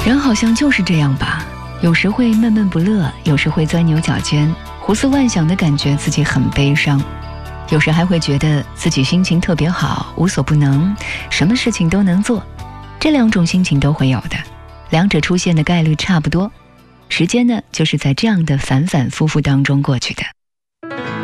人好像就是这样吧，有时会闷闷不乐，有时会钻牛角尖，胡思乱想的感觉自己很悲伤，有时还会觉得自己心情特别好，无所不能，什么事情都能做。这两种心情都会有的，两者出现的概率差不多，时间呢，就是在这样的反反复复当中过去的。